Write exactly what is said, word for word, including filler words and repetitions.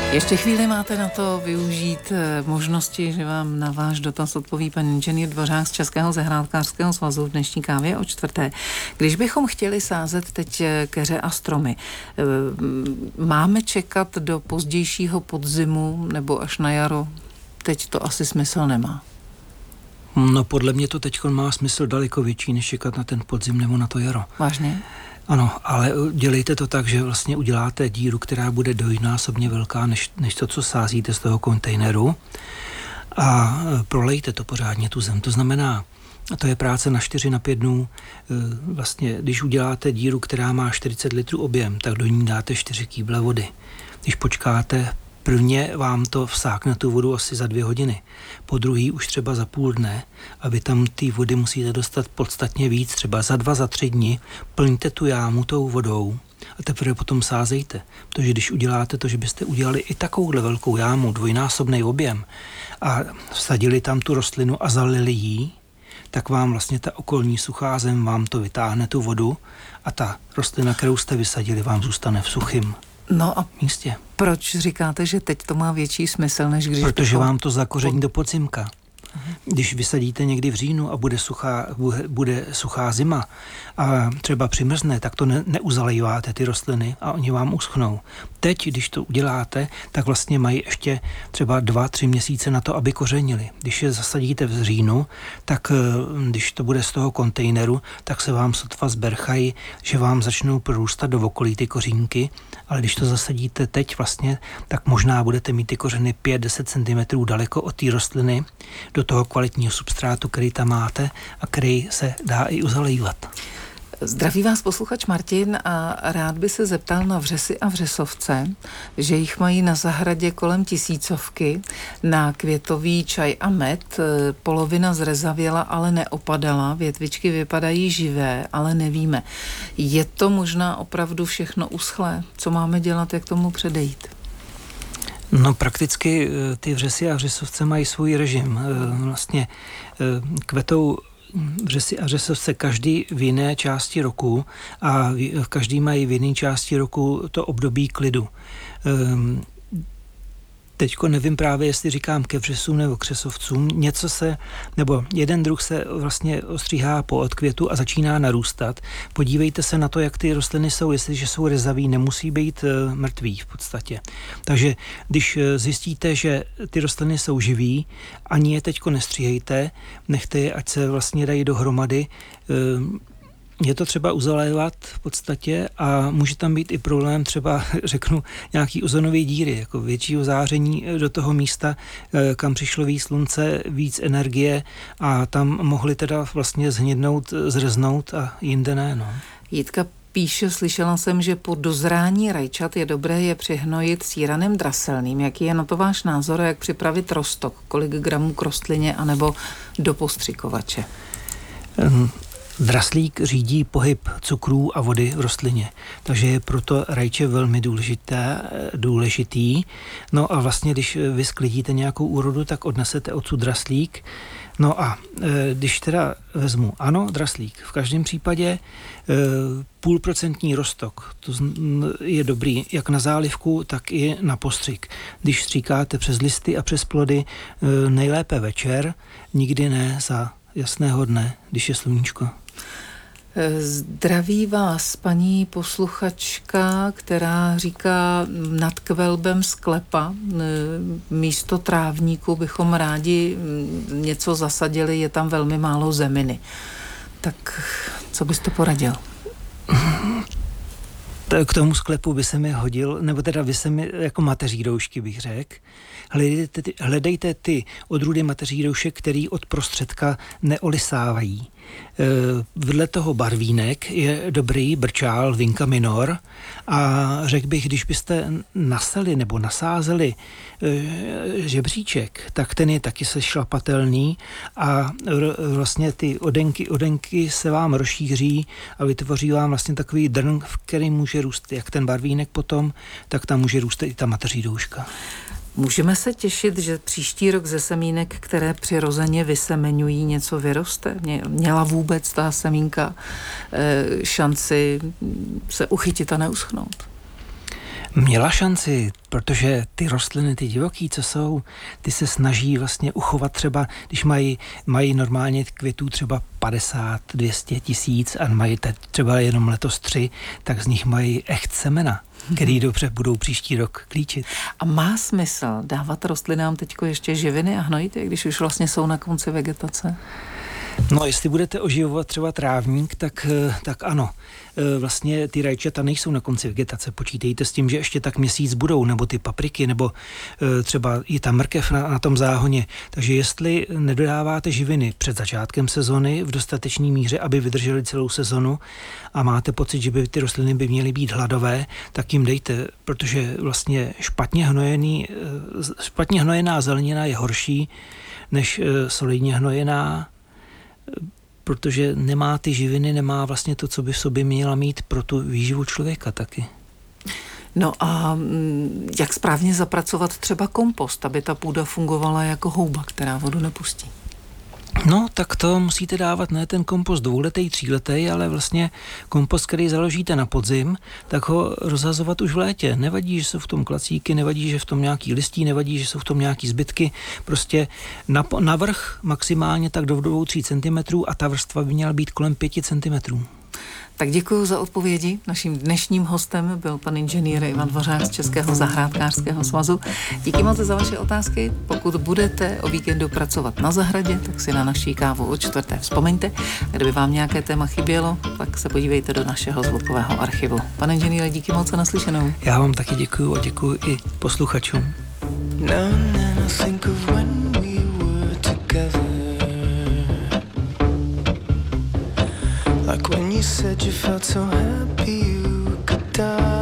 Ještě chvíli máte na to využít možnosti, že vám na váš dotaz odpoví pan inženýr Dvořák z Českého zahrádkářského svazu v dnešní kávě o čtvrté. Když bychom chtěli sázet teď keře a stromy, máme čekat do pozdějšího podzimu nebo až na jaro? Teď to asi smysl nemá. No podle mě to teď má smysl daleko větší, než čekat na ten podzim nebo na to jaro. Vážně? Ano, ale dělejte to tak, že vlastně uděláte díru, která bude dvojnásobně velká, než, než to, co sázíte z toho kontejneru, a prolejte to pořádně, tu zem. To znamená, to je práce na čtyři na pět dnů. Vlastně, když uděláte díru, která má čtyřicet litrů objem, tak do ní dáte čtyři kýble vody. Když počkáte, prvně vám to vsákne tu vodu asi za dvě hodiny, po druhý už třeba za půl dne, a vy tam ty vody musíte dostat podstatně víc, třeba za dva, za tři dny, plňte tu jámu tou vodou a teprve potom sázejte. Protože když uděláte to, že byste udělali i takovouhle velkou jámu, dvojnásobný objem, a vsadili tam tu rostlinu a zalili jí, tak vám vlastně ta okolní suchá zem vám to vytáhne tu vodu a ta rostlina, kterou jste vysadili, vám zůstane v suchým No a místě. Proč říkáte, že teď to má větší smysl, než když... Protože bychom... vám to zakoření do podzimka. Když vysadíte někdy v říjnu a bude suchá, bude suchá zima a třeba přimrzne, tak to ne, neuzalejváte ty rostliny a oni vám uschnou. Teď, když to uděláte, tak vlastně mají ještě třeba dva, tři měsíce na to, aby kořenili. Když je zasadíte v říjnu, tak když to bude z toho kontejneru, tak se vám sotva zberchají, že vám začnou prorůstat do okolí ty kořínky, ale když to zasadíte teď vlastně, tak možná budete mít ty kořeny pět až deset centimetrů daleko od té rostliny, do toho kvalitního substrátu, který tam máte a který se dá i uzalejvat. Zdraví vás posluchač Martin a rád by se zeptal na vřesy a vřesovce, že jich mají na zahradě kolem tisícovky, na květový čaj a med. Polovina zrezavěla, ale neopadala, větvičky vypadají živé, ale nevíme. Je to možná opravdu všechno uschlé? Co máme dělat, jak tomu předejít? No prakticky ty vřesy a vřesovce mají svůj režim. Vlastně kvetou vřesy a vřesovce každý v jiné části roku a každý mají v jiné části roku to období klidu. Teďko nevím právě, jestli říkám ke vřesům nebo k křesovcům, něco se, nebo jeden druh se vlastně ostříhá po odkvětu a začíná narůstat. Podívejte se na to, jak ty rostliny jsou, jestliže jsou rezaví, nemusí být uh, mrtví v podstatě. Takže když uh, zjistíte, že ty rostliny jsou živý, ani je teďko nestříhejte, nechte je, ať se vlastně dají dohromady. Uh, Je to třeba uzalévat v podstatě a může tam být i problém třeba, řeknu, nějaký ozonové díry, jako většího záření do toho místa, kam přišlo víc slunce, víc energie a tam mohli teda vlastně zhnědnout, zreznout a jinde ne. No. Jitka píše, slyšela jsem, že po dozrání rajčat je dobré je přihnojit síranem draselným. Jaký je na to váš názor a jak připravit roztok? Kolik gramů k rostlině anebo do postřikovače? Um. Draslík řídí pohyb cukrů a vody v rostlině, takže je proto rajče velmi důležité, důležitý. No a vlastně, když vy sklidíte nějakou úrodu, tak odnesete odsud draslík. No a e, když teda vezmu, ano, draslík, v každém případě e, půlprocentní rostok, to je dobrý jak na zálivku, tak i na postřik. Když stříkáte přes listy a přes plody, e, nejlépe večer, nikdy ne za jasného dne, když je sluníčko. Zdraví vás paní posluchačka, která říká, nad kvelbem sklepa místo trávníku bychom rádi něco zasadili, je tam velmi málo zeminy. Tak co byste poradil? K tomu sklepu by se mi hodil, nebo teda by se mi jako mateří doušky bych řekl. Hledejte ty, hledejte ty odrůdy mateří doušek, který od prostředka neolisávají. E, vedle toho barvínek je dobrý brčál Vinca minor a řekl bych, když byste nasali nebo nasázeli e, žebříček, tak ten je taky sešlapatelný a r, vlastně ty odenky, odenky se vám rozšíří a vytvoří vám vlastně takový drn, v který může růst jak ten barvínek potom, tak tam může růst i ta mateří douška. Můžeme se těšit, že příští rok ze semínek, které přirozeně vysemeňují, něco vyroste? Měla vůbec ta semínka e, šanci se uchytit a neuschnout? Měla šanci, protože ty rostliny, ty divoký, co jsou, ty se snaží vlastně uchovat třeba, když mají, mají normálně květů třeba padesát, dvě stě tisíc a mají teď třeba jenom letos tři, tak z nich mají echt semena, který dobře budou příští rok klíčit. A má smysl dávat rostlinám teďko ještě živiny a hnojit, když už vlastně jsou na konci vegetace? No, jestli budete oživovat třeba trávník, tak, tak ano. Vlastně ty rajčata nejsou na konci vegetace. Počítejte s tím, že ještě tak měsíc budou, nebo ty papriky, nebo třeba i ta mrkev na, na tom záhoně. Takže jestli nedodáváte živiny před začátkem sezony v dostatečné míře, aby vydržely celou sezonu a máte pocit, že by ty rostliny by měly být hladové, tak jim dejte, protože vlastně špatně hnojený, špatně hnojená zelenina je horší než solidně hnojená, protože nemá ty živiny, nemá vlastně to, co by v sobě měla mít pro tu výživu člověka taky. No a jak správně zapracovat třeba kompost, aby ta půda fungovala jako houba, která vodu nepustí? No, tak to musíte dávat ne ten kompost dvouletej, tříletej, ale vlastně kompost, který založíte na podzim, tak ho rozhazovat už v létě. Nevadí, že jsou v tom klacíky, nevadí, že v tom nějaký listí, nevadí, že jsou v tom nějaký zbytky. Prostě na, na vrch maximálně tak do dvou tří centimetrů a ta vrstva by měla být kolem pěti centimetrů. Tak děkuji za odpovědi. Naším dnešním hostem byl pan inženýr Ivan Dvořák z Českého zahrádkářského svazu. Díky moc za vaše otázky. Pokud budete o víkendu pracovat na zahradě, tak si na naší kávu o čtvrté vzpomeňte. Kdyby vám nějaké téma chybělo, tak se podívejte do našeho zvukového archivu. Pane inženýre, díky moc za naslyšenou. Já vám taky děkuji a děkuji i posluchačům. Like when you said you felt so happy you could die.